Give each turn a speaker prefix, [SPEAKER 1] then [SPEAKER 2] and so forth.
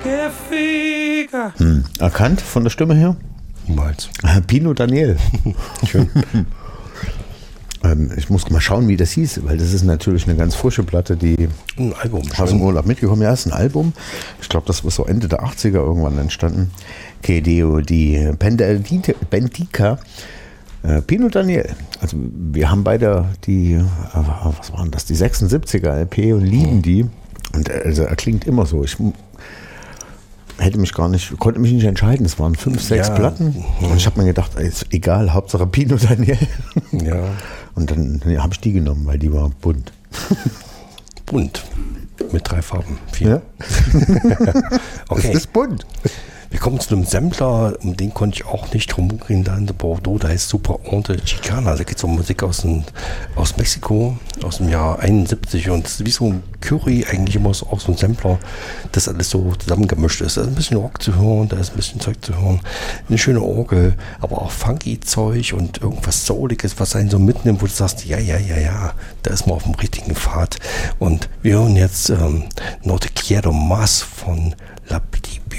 [SPEAKER 1] Erkannt von der Stimme her?
[SPEAKER 2] Niemals.
[SPEAKER 1] Pino Daniel.
[SPEAKER 2] Schön.
[SPEAKER 1] Ich muss mal schauen, wie das hieß, weil das ist natürlich eine ganz frische Platte, die
[SPEAKER 2] Ein Album.
[SPEAKER 1] aus dem Urlaub mitgekommen. Ja, ist ein Album. Ich glaube, das ist so Ende der 80er irgendwann entstanden. Kedeo, die Bendica, Pino Daniel. Also wir haben beide die, was waren das, die 76er LP und lieben die. Und also er klingt immer so. Ich konnte mich nicht entscheiden. Es waren 5, 6 Platten. Und ich habe mir gedacht, ist egal, Hauptsache Pino Daniel.
[SPEAKER 2] Ja.
[SPEAKER 1] Und dann habe ich die genommen, weil die war bunt.
[SPEAKER 2] Bunt. Mit 3 Farben. 4.
[SPEAKER 1] Ja?
[SPEAKER 2] Okay.
[SPEAKER 1] Es ist bunt.
[SPEAKER 2] Wir kommen zu einem Sampler, um den konnte ich auch nicht drum gehen, da in Bordeaux, da heißt Super Onde Chicana. Da geht es um Musik aus Mexiko, aus dem Jahr 71 und es ist wie so ein Curry, eigentlich immer so, auch so ein Sampler, das alles so zusammengemischt ist. Da ist ein bisschen Rock zu hören, da ist ein bisschen Zeug zu hören, eine schöne Orgel, aber auch funky Zeug und irgendwas Souliges, was einen so mitnimmt, wo du sagst, ja, da ist man auf dem richtigen Pfad. Und wir hören jetzt No Te Quiero Más von La Petit